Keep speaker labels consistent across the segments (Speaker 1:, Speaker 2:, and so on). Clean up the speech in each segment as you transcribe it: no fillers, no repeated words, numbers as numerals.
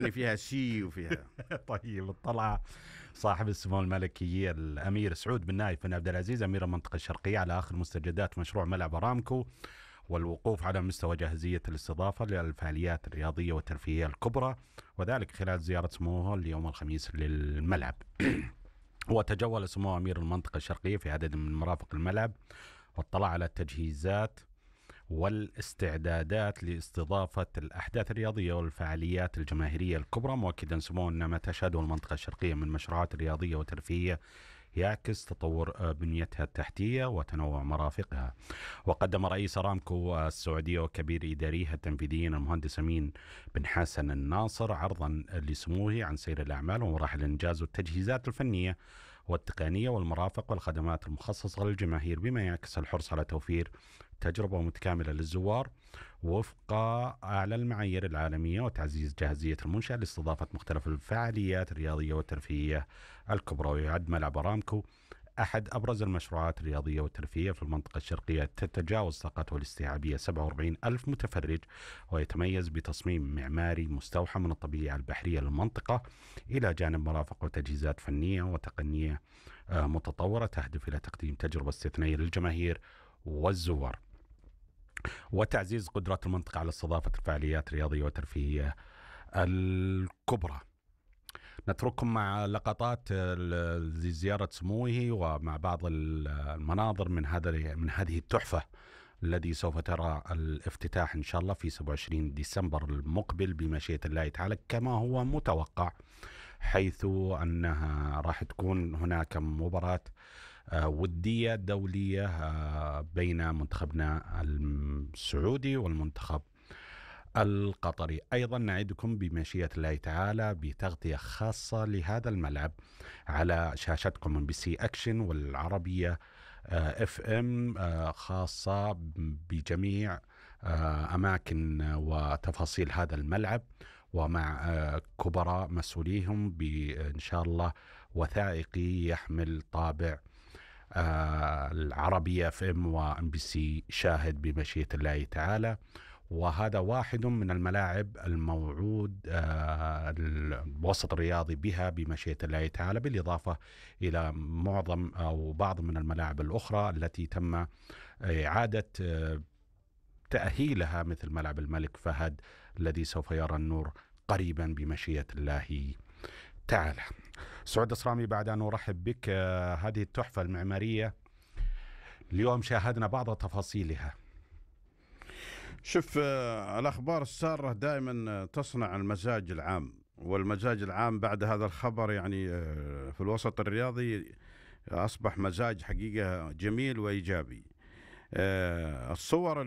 Speaker 1: اللي فيها شي وفيها.
Speaker 2: طيب، اطلع صاحب السمو الملكي الأمير سعود بن نايف بن عبد العزيز أمير المنطقة الشرقية على آخر مستجدات مشروع ملعب أرامكو، والوقوف على مستوى جاهزية الاستضافة للفعاليات الرياضية والترفيهية الكبرى، وذلك خلال زيارة سموه اليوم الخميس للملعب. وتجول سمو أمير المنطقة الشرقية في عدد من مرافق الملعب، واطلع على التجهيزات والاستعدادات لاستضافة الأحداث الرياضية والفعاليات الجماهيرية الكبرى، مؤكدا سموه أن ما تشهده المنطقة الشرقية من مشروعات رياضية وترفيهية يعكس تطور بنيتها التحتية وتنوع مرافقها. وقدم رئيس أرامكو السعودية وكبير إداريها التنفيذيين المهندس أمين بن حسن الناصر عرضا لسموه عن سير الأعمال ومراحل الإنجاز والتجهيزات الفنية والتقنية والمرافق والخدمات المخصصة للجماهير، بما يعكس الحرص على توفير تجربة متكاملة للزوار وفق أعلى المعايير العالمية، وتعزيز جاهزية المنشأة لاستضافة مختلف الفعاليات الرياضية والترفيهية الكبرى. ويعد ملعب أرامكو أحد أبرز المشروعات الرياضية والترفيهية في المنطقة الشرقية، تتجاوز طاقته الاستيعابية 47 ألف متفرج، ويتميز بتصميم معماري مستوحى من الطبيعة البحرية للمنطقة، إلى جانب مرافق وتجهيزات فنية وتقنية متطورة تهدف إلى تقديم تجربة استثنائية للجماهير والزوار، وتعزيز قدرات المنطقة على استضافة الفعاليات الرياضية والترفيهية الكبرى. نترككم مع لقطات زيارة سموه ومع بعض المناظر من هذه التحفة الذي سوف ترى الافتتاح إن شاء الله في 27 ديسمبر المقبل بمشيئة الله تعالى كما هو متوقع، حيث أنها راح تكون هناك مباراة ودية دولية بين منتخبنا السعودي والمنتخب القطري. أيضا نعدكم بمشيئة الله تعالى بتغطية خاصة لهذا الملعب على شاشتكم من BC أكشن والعربية FM، خاصة بجميع أماكن وتفاصيل هذا الملعب، ومع كبراء مسؤوليهم بإن شاء الله وثائقي يحمل طابع العربية FM وMBC شاهد بمشيئة الله تعالى. وهذا واحد من الملاعب الموعود الوسط الرياضي بها بمشيئة الله تعالى، بالإضافة إلى معظم أو بعض من الملاعب الأخرى التي تم إعادة تأهيلها، مثل ملعب الملك فهد الذي سوف يرى النور قريبا بمشيئة الله تعالى. سعود الصرامي، بعد أن أرحب بك، هذه التحفة المعمارية اليوم شاهدنا بعض تفاصيلها.
Speaker 1: شوف، الأخبار السارة دائما تصنع المزاج العام، والمزاج العام بعد هذا الخبر يعني في الوسط الرياضي أصبح مزاج حقيقة جميل وإيجابي. الصور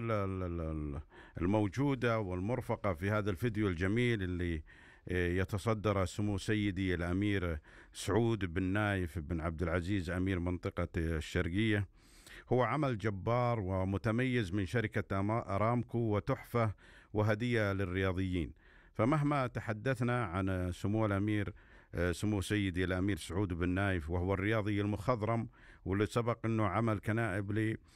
Speaker 1: الموجودة والمرفقة في هذا الفيديو الجميل اللي يتصدر سمو سيدي الأمير سعود بن نايف بن عبد العزيز أمير منطقة الشرقية هو عمل جبار ومتميز من شركة أرامكو، وتحفة وهدية للرياضيين. فمهما تحدثنا عن سمو الأمير سمو سيدي الأمير سعود بن نايف، وهو الرياضي المخضرم واللي سبق أنه عمل كنائب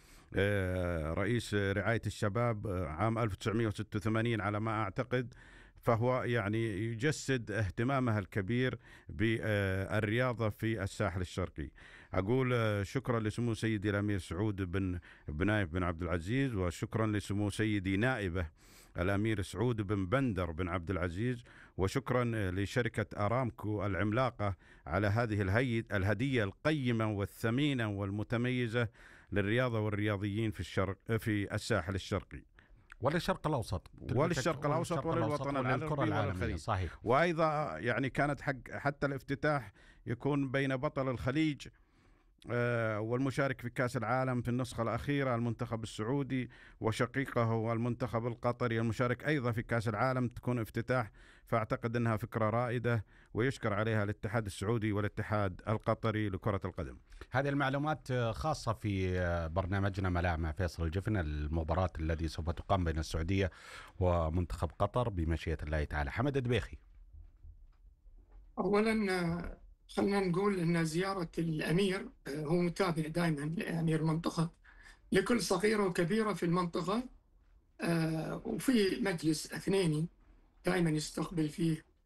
Speaker 1: رئيس رعاية الشباب عام 1986 على ما أعتقد، فهو يعني يجسد اهتمامها الكبير بالرياضة في الساحل الشرقي. أقول شكرا لسمو سيدي الأمير سعود بن نايف بن عبد العزيز، وشكرا لسمو سيدي نائبه الأمير سعود بن بندر بن عبد العزيز، وشكرا لشركة أرامكو العملاقة على هذه الهدية القيمة والثمينة والمتميزة للرياضة والرياضيين في الساحل الشرقي
Speaker 2: وللشرق الأوسط
Speaker 1: وللوطن العربي والخليج.
Speaker 2: صحيح.
Speaker 1: وأيضا يعني كانت حتى الافتتاح يكون بين بطل الخليج والمشارك في كأس العالم في النسخة الأخيرة المنتخب السعودي، وشقيقه المنتخب القطري المشارك أيضا في كأس العالم، تكون افتتاح. فأعتقد أنها فكرة رائدة ويشكر عليها الاتحاد السعودي والاتحاد القطري لكرة القدم.
Speaker 2: هذه المعلومات خاصة في برنامجنا ملاعب مع فيصل الجفن، المباراة الذي سوف تقام بين السعودية ومنتخب قطر بمشيئة الله تعالى. حمد الدبيخي.
Speaker 3: أولا خلنا نقول أن زيارة الأمير هو متابع دائما لأمير المنطقة لكل صغيرة وكبيرة في المنطقة، وفي مجلس أثنيني دائما يستقبل فيه